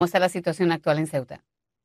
¿Cómo está la situación actual en Ceuta?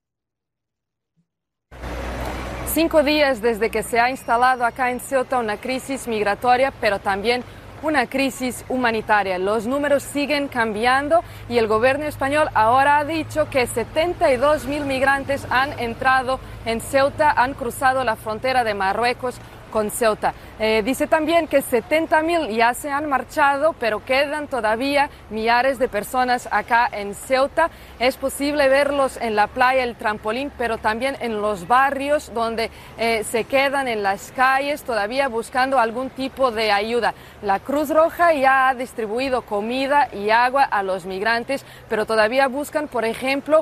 5 días desde que se ha instalado acá en Ceuta una crisis migratoria, pero también una crisis humanitaria. Los números siguen cambiando y el gobierno español ahora ha dicho que 72.000 migrantes han entrado en Ceuta, han cruzado la frontera de Marruecos con Ceuta. Dice también que 70.000 ya se han marchado, pero quedan todavía millares de personas acá en Ceuta. Es posible verlos en la playa El Trampolín, pero también en los barrios donde se quedan en las calles todavía buscando algún tipo de ayuda. La Cruz Roja ya ha distribuido comida y agua a los migrantes, pero todavía buscan, por ejemplo,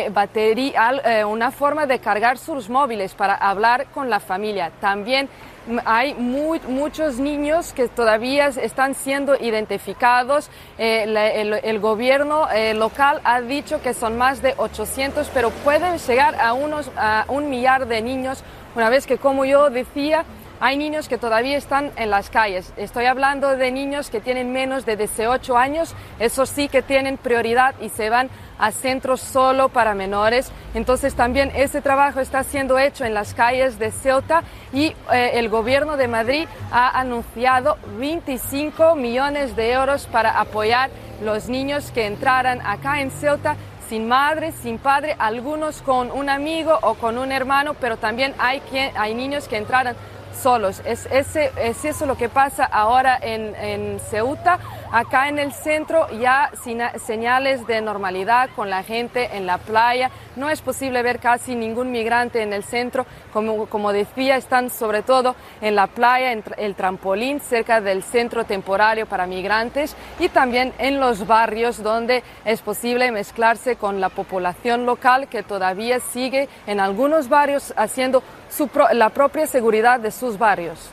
una forma de cargar sus móviles para hablar con la familia. También hay muchos niños que todavía están siendo identificados. El gobierno local ha dicho que son más de 800, pero pueden llegar a 1.000.000 de niños, una vez que, como yo decía, hay niños que todavía están en las calles. Estoy hablando de niños que tienen menos de 18 años, esos sí que tienen prioridad y se van a centros solo para menores. Entonces también ese trabajo está siendo hecho en las calles de Ceuta y el gobierno de Madrid ha anunciado 25 millones de euros para apoyar los niños que entraran acá en Ceuta sin madre, sin padre, algunos con un amigo o con un hermano, pero también hay niños que entraran solos. Es eso lo que pasa ahora en Ceuta. Acá en el centro ya señales de normalidad con la gente en la playa. No es posible ver casi ningún migrante en el centro. Como decía, están sobre todo en la playa, en El Trampolín, cerca del centro temporario para migrantes, y también en los barrios donde es posible mezclarse con la población local, que todavía sigue en algunos barrios haciendo la propia seguridad de sus barrios.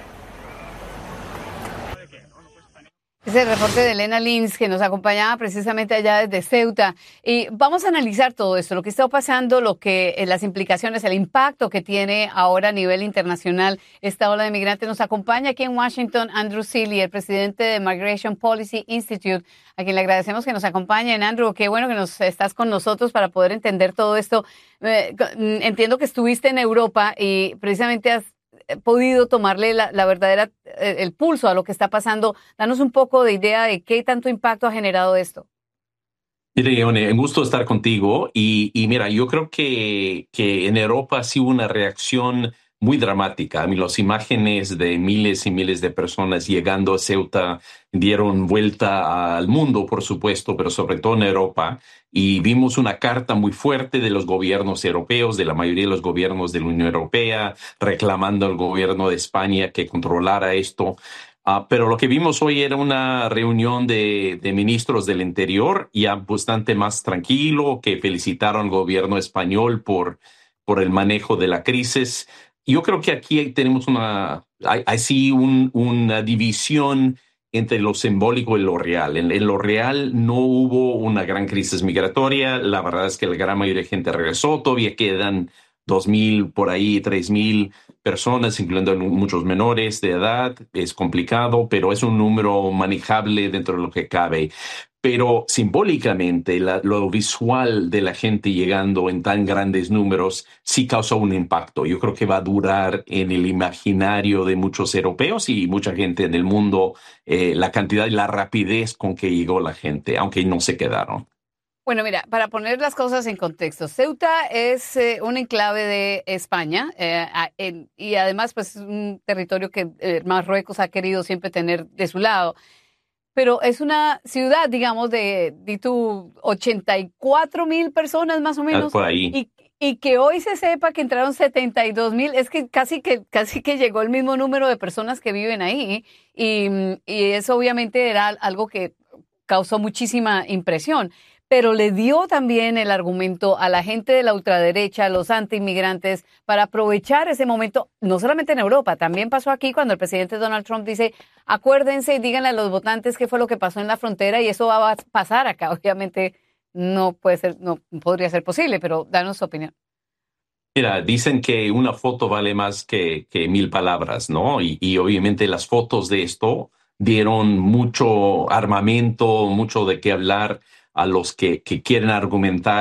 Es el reporte de Elena Lins, que nos acompañaba precisamente allá desde Ceuta. Y vamos a analizar todo esto, lo que está pasando, las implicaciones, el impacto que tiene ahora a nivel internacional esta ola de migrantes. Nos acompaña aquí en Washington Andrew Seeley, el presidente de Migration Policy Institute, a quien le agradecemos que nos acompañen. Andrew, qué bueno que estás con nosotros para poder entender todo esto. Entiendo que estuviste en Europa y precisamente has podido tomarle la verdadera, el pulso a lo que está pasando. Danos un poco de idea de qué tanto impacto ha generado esto. Mira, Ione, un gusto estar contigo. Y mira, yo creo que en Europa sí hubo una reacción muy dramática. Las imágenes de miles y miles de personas llegando a Ceuta dieron vuelta al mundo, por supuesto, pero sobre todo en Europa. Y vimos una carta muy fuerte de los gobiernos europeos, de la mayoría de los gobiernos de la Unión Europea, reclamando al gobierno de España que controlara esto. Pero lo que vimos hoy era una reunión de ministros del Interior, ya bastante más tranquilo, que felicitaron al gobierno español por el manejo de la crisis. Yo creo que aquí tenemos una división entre lo simbólico y lo real. En lo real no hubo una gran crisis migratoria. La verdad es que la gran mayoría de gente regresó. Todavía quedan 2.000, por ahí 3.000 personas, incluyendo muchos menores de edad. Es complicado, pero es un número manejable dentro de lo que cabe. Pero simbólicamente, lo visual de la gente llegando en tan grandes números sí causa un impacto. Yo creo que va a durar en el imaginario de muchos europeos y mucha gente en el mundo la cantidad y la rapidez con que llegó la gente, aunque no se quedaron. Bueno, mira, para poner las cosas en contexto, Ceuta es un enclave de España y además pues es un territorio que Marruecos ha querido siempre tener de su lado. Pero es una ciudad, digamos, de 84.000 personas más o menos. Por ahí. Y que hoy se sepa que entraron 72.000, es que casi que llegó el mismo número de personas que viven ahí. Y eso obviamente era algo que causó muchísima impresión. Pero le dio también el argumento a la gente de la ultraderecha, a los antiinmigrantes, para aprovechar ese momento, no solamente en Europa, también pasó aquí cuando el presidente Donald Trump dice, acuérdense y díganle a los votantes qué fue lo que pasó en la frontera y eso va a pasar acá. Obviamente no podría ser posible, pero danos su opinión. Mira, dicen que una foto vale más que 1.000 palabras, ¿no? Y obviamente las fotos de esto dieron mucho armamento, mucho de qué hablar a los que quieren argumentar